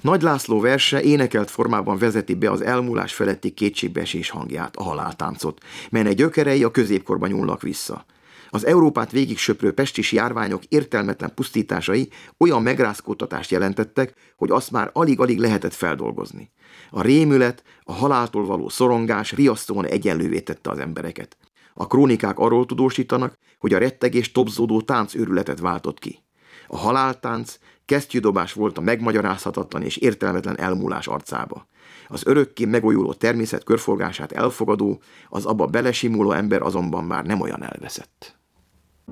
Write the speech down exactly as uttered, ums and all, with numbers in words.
Nagy László verse énekelt formában vezeti be az elmúlás feletti kétségbeesés hangját, a haláltáncot, melynek gyökerei a középkorban nyúlnak vissza. Az Európát végig söprő pestis járványok értelmetlen pusztításai olyan megrázkódtatást jelentettek, hogy azt már alig-alig lehetett feldolgozni. A rémület, a haláltól való szorongás riasztóan egyenlővé tette az embereket. A krónikák arról tudósítanak, hogy a rettegés tobzódó táncőrületet váltott ki. A haláltánc kesztyűdobás volt a megmagyarázhatatlan és értelmetlen elmúlás arcába. Az örökké megújuló természet körforgását elfogadó, az abba belesimuló ember azonban már nem olyan elveszett.